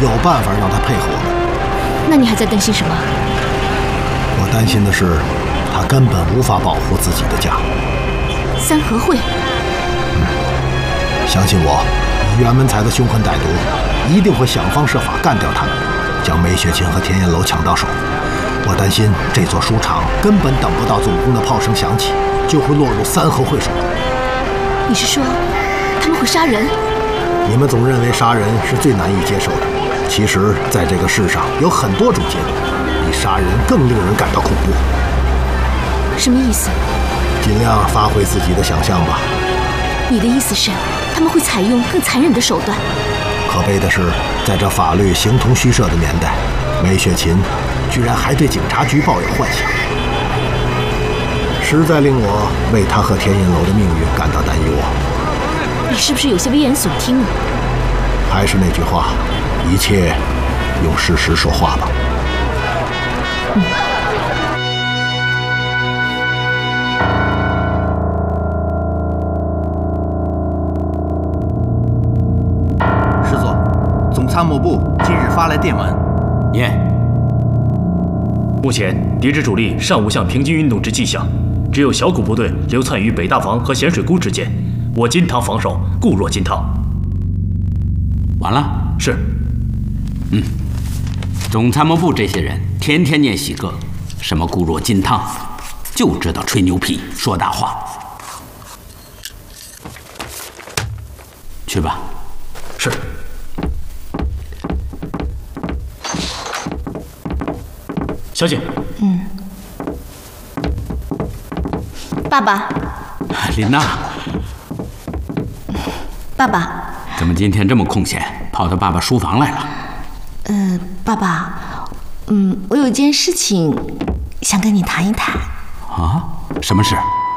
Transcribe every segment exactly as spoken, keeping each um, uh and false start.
有办法让他配合我们。 那你还在担心什么？ 我担心的是，他根本无法保护自己的家。 三合会。 嗯，相信我，以袁文才的凶狠歹毒，一定会想方设法干掉他们，将梅雪琴和田艳楼抢到手。我担心这座书场根本等不到总攻的炮声响起，就会落入三合会手中。 你是说，他们会杀人？ 你们总认为杀人是最难以接受的，其实，在这个世上有很多种结果，比杀人更令人感到恐怖。 什么意思？ 尽量发挥自己的想象吧。 你的意思是，他们会采用更残忍的手段？ 可悲的是，在这法律形同虚设的年代，梅雪琴居然还对警察局抱有幻想，实在令我为他和田艳楼的命运感到担忧啊！ 你是不是有些危言耸听啊？ 还是那句话，一切用事实说话吧。 嗯。 师座，总参谋部今日发来电文， 念。 目前敌之主力尚无向平津运动之迹象，只有小股部队流窜于北大房和咸水沽之间。我金堂防守固若金汤。 完了。 是。 嗯，总参谋部这些人天天念喜歌，什么固若金汤，就知道吹牛皮说大话。去吧。 是。小姐。 嗯。爸爸。 琳娜。 爸爸。 怎么今天这么空闲，跑到爸爸书房来了？ 呃，爸爸，嗯，我有件事情想跟你谈一谈。 啊？什么事？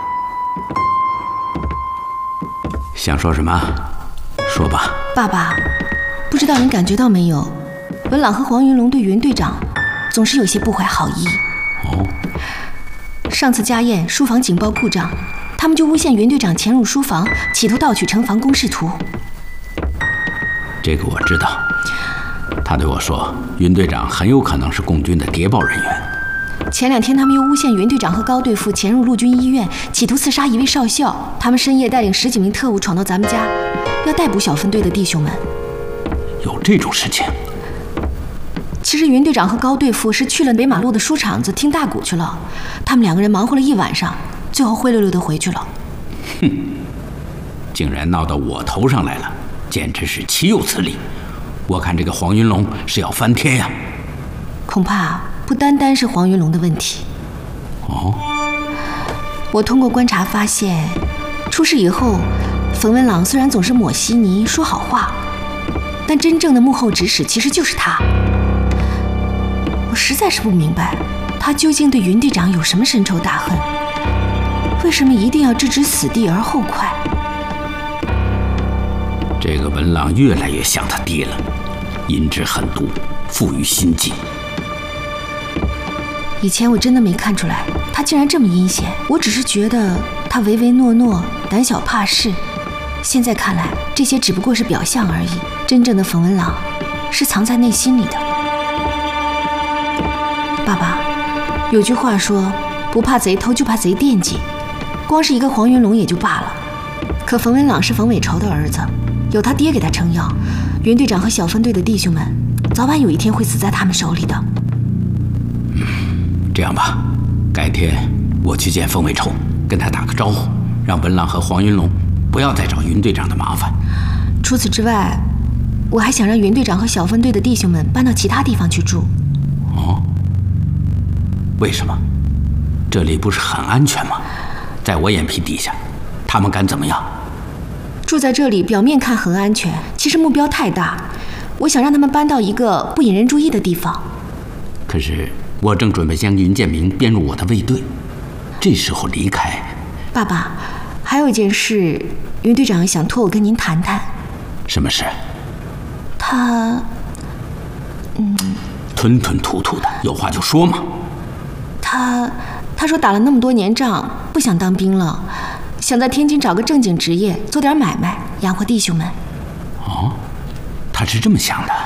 想说什么？说吧。 爸爸，不知道您感觉到没有，文朗和黄云龙对袁队长总是有些不怀好意。 哦。 上次家宴，书房警报故障，他们就诬陷袁队长潜入书房，企图盗取城防公示图。 这个我知道。他对我说，云队长很有可能是共军的谍报人员。 前两天他们又诬陷袁队长和高队副潜入陆军医院，企图刺杀一位少校。他们深夜带领十几名特务闯到咱们家，要逮捕小分队的弟兄们。 有这种事情？ 其实袁队长和高队副是去了北马路的书场子听大鼓去了，他们两个人忙活了一晚上，最后灰溜溜的回去了。 哼，竟然闹到我头上来了，简直是岂有此理！我看这个黄云龙是要翻天呀！ 恐怕不单单是黄云龙的问题。 哦， 我通过观察发现，出事以后，冯文朗虽然总是抹稀泥说好话，但真正的幕后指使其实就是他。我实在是不明白，他究竟对云队长有什么深仇大恨？为什么一定要置之死地而后快？ 这个文朗越来越像他爹了，阴质狠毒，富于心计。 以前我真的没看出来，他竟然这么阴险。我只是觉得他唯唯诺诺、胆小怕事。现在看来，这些只不过是表象而已。真正的冯文朗是藏在内心里的。爸爸，有句话说，不怕贼偷，就怕贼惦记。光是一个黄云龙也就罢了，可冯文朗是冯伟筹的儿子，有他爹给他撑腰，袁队长和小分队的弟兄们，早晚有一天会死在他们手里的。 这样吧，改天我去见冯伟筹，跟他打个招呼，让文朗和黄云龙不要再找云队长的麻烦。 除此之外，我还想让袁队长和小分队的弟兄们搬到其他地方去住。 哦，为什么？这里不是很安全吗？在我眼皮底下，他们敢怎么样？ 住在这里，表面看很安全，其实目标太大。我想让他们搬到一个不引人注意的地方。 可是我正准备将云建明编入我的卫队，这时候离开。 爸爸，还有一件事，云队长想托我跟您谈谈。 什么事？ 他，嗯， 吞吞吐吐的，有话就说嘛。 他，他说打了那么多年仗，不想当兵了，想在天津找个正经职业，做点买卖，养活弟兄们。 哦，他是这么想的。